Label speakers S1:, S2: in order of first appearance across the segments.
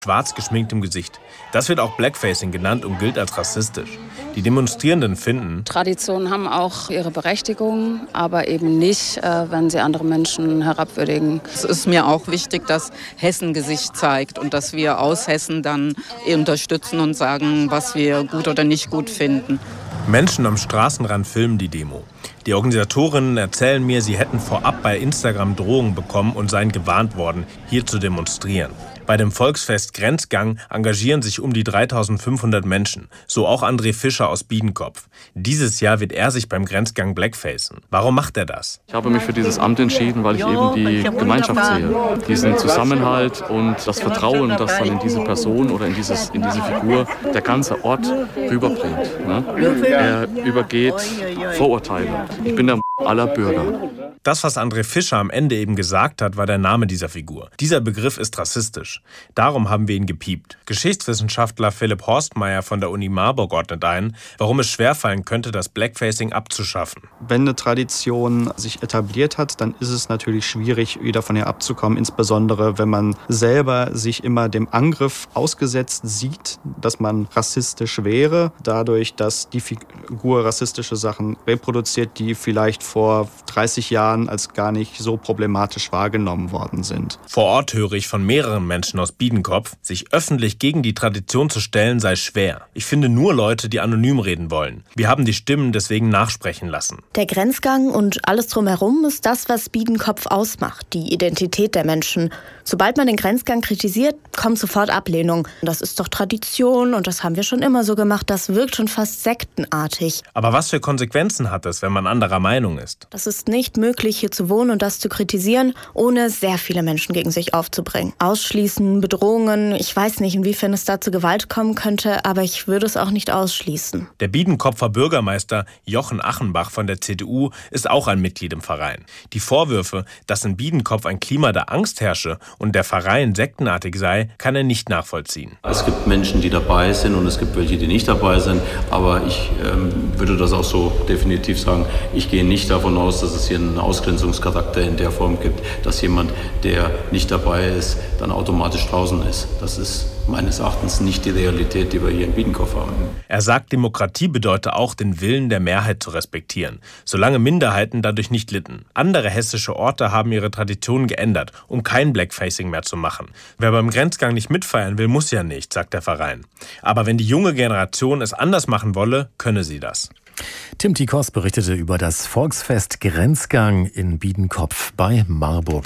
S1: schwarz geschminktem Gesicht. Das wird auch Blackfacing genannt und gilt als rassistisch. Die Demonstrierenden finden,
S2: Traditionen haben auch ihre Berechtigung, aber eben nicht, wenn sie andere Menschen herabwürdigen.
S3: Es ist mir auch wichtig, dass Hessen Gesicht zeigt und dass wir aus Hessen dann unterstützen und sagen, was wir gut oder nicht gut finden.
S1: Menschen am Straßenrand filmen die Demo. Die Organisatorinnen erzählen mir, sie hätten vorab bei Instagram Drohungen bekommen und seien gewarnt worden, hier zu demonstrieren. Bei dem Volksfest Grenzgang engagieren sich um die 3.500 Menschen, so auch André Fischer aus Biedenkopf. Dieses Jahr wird er sich beim Grenzgang blackfacen. Warum macht er das?
S4: Ich habe mich für dieses Amt entschieden, weil ich eben die Gemeinschaft sehe. Diesen Zusammenhalt und das Vertrauen, das dann in diese Person oder in diese Figur der ganze Ort rüberbringt. Ne? Er übergeht Vorurteile. Ich bin der aller Bürger.
S1: Das, was André Fischer am Ende eben gesagt hat, war der Name dieser Figur. Dieser Begriff ist rassistisch. Darum haben wir ihn gepiept. Geschichtswissenschaftler Philipp Horstmeier von der Uni Marburg ordnet ein, warum es schwerfallen könnte, das Blackfacing abzuschaffen.
S5: Wenn eine Tradition sich etabliert hat, dann ist es natürlich schwierig, wieder von ihr abzukommen. Insbesondere, wenn man selber sich immer dem Angriff ausgesetzt sieht, dass man rassistisch wäre. Dadurch, dass die Figur rassistische Sachen reproduziert, die vielleicht vor 30 Jahren als gar nicht so problematisch wahrgenommen worden sind.
S1: Vor Ort höre ich von mehreren Menschen aus Biedenkopf, sich öffentlich gegen die Tradition zu stellen, sei schwer. Ich finde nur Leute, die anonym reden wollen. Wir haben die Stimmen deswegen nachsprechen lassen.
S6: Der Grenzgang und alles drumherum ist das, was Biedenkopf ausmacht, die Identität der Menschen. Sobald man den Grenzgang kritisiert, kommt sofort Ablehnung. Das ist doch Tradition und das haben wir schon immer so gemacht. Das wirkt schon fast sektenartig.
S1: Aber was für Konsequenzen hat es, wenn man anderer Meinung ist?
S6: Das ist nicht möglich, hier zu wohnen und das zu kritisieren, ohne sehr viele Menschen gegen sich aufzubringen. Ausschließen, Bedrohungen, ich weiß nicht, inwiefern es da zu Gewalt kommen könnte, aber ich würde es auch nicht ausschließen.
S1: Der Biedenkopfer Bürgermeister Jochen Achenbach von der CDU ist auch ein Mitglied im Verein. Die Vorwürfe, dass in Biedenkopf ein Klima der Angst herrsche und der Verein sektenartig sei, kann er nicht nachvollziehen.
S7: Es gibt Menschen, die dabei sind und es gibt welche, die nicht dabei sind, aber ich würde das auch so definitiv sagen, ich gehe nicht davon aus, dass es hier einen Ausgrenzungscharakter in der Form gibt, dass jemand, der nicht dabei ist, dann automatisch draußen ist. Das ist meines Erachtens nicht die Realität, die wir hier in Biedenkopf haben.
S1: Er sagt, Demokratie bedeute auch, den Willen der Mehrheit zu respektieren, solange Minderheiten dadurch nicht litten. Andere hessische Orte haben ihre Traditionen geändert, um kein Blackfacing mehr zu machen. Wer beim Grenzgang nicht mitfeiern will, muss ja nicht, sagt der Verein. Aber wenn die junge Generation es anders machen wolle, könne sie das.
S8: Tim Tikos berichtete über das Volksfest Grenzgang in Biedenkopf bei Marburg.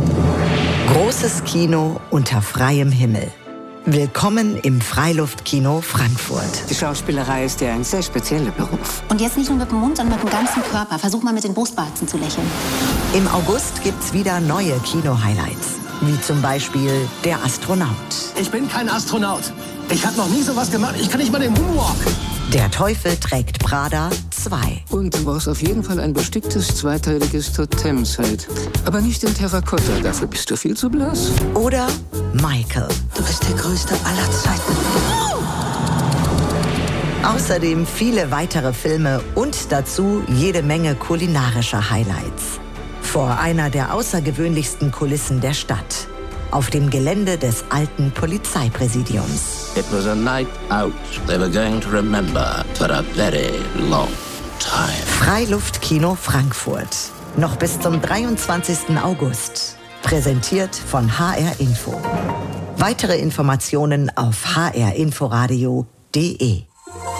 S9: Großes Kino unter freiem Himmel. Willkommen im Freiluftkino Frankfurt.
S10: Die Schauspielerei ist ja ein sehr spezieller Beruf.
S11: Und jetzt nicht nur mit dem Mund, sondern mit dem ganzen Körper. Versuch mal mit den Brustwarzen zu lächeln.
S9: Im August gibt's wieder neue Kino-Highlights. Wie zum Beispiel Der Astronaut.
S12: Ich bin kein Astronaut. Ich habe noch nie sowas gemacht. Ich kann nicht mal den Moonwalk.
S9: Der Teufel trägt Prada 2.
S10: Und du brauchst auf jeden Fall ein besticktes zweiteiliges Totemset. Aber nicht in Terrakotta, dafür bist du viel zu blass.
S9: Oder Michael.
S10: Du bist der Größte aller Zeiten.
S9: Außerdem viele weitere Filme und dazu jede Menge kulinarischer Highlights. Vor einer der außergewöhnlichsten Kulissen der Stadt. Auf dem Gelände des alten Polizeipräsidiums.
S13: It was a night out they were going to remember for a very long time.
S9: Freiluftkino Frankfurt. Noch bis zum 23. August. Präsentiert von HR Info. Weitere Informationen auf hrinforadio.de.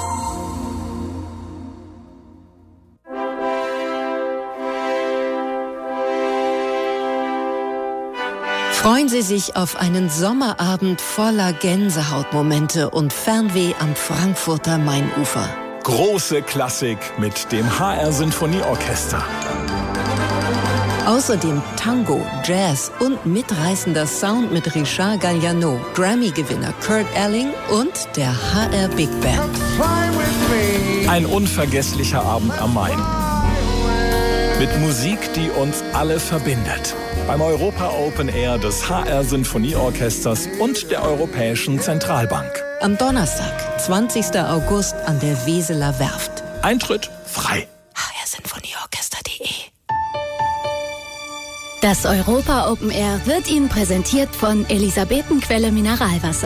S14: Freuen Sie sich auf einen Sommerabend voller Gänsehautmomente und Fernweh am Frankfurter Mainufer.
S15: Große Klassik mit dem HR Sinfonieorchester.
S14: Außerdem Tango, Jazz und mitreißender Sound mit Richard Galliano, Grammy-Gewinner Kurt Elling und der HR Big Band.
S15: Ein unvergesslicher Abend am Main. Mit Musik, die uns alle verbindet. Beim Europa Open Air des HR Sinfonieorchesters und der Europäischen Zentralbank.
S14: Am Donnerstag, 20. August an der Weseler Werft.
S15: Eintritt frei.
S14: hrsinfonieorchester.de.
S16: Das Europa Open Air wird Ihnen präsentiert von Elisabetenquelle Mineralwasser.